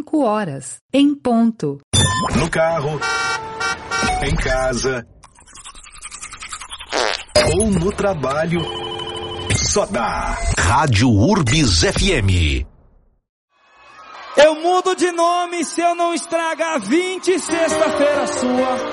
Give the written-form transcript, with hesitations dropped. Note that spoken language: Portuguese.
5 horas, em ponto. No carro, em casa ou no trabalho, só dá Rádio Urbis FM. Eu mudo de nome se eu não estragar 20 sexta-feira sua.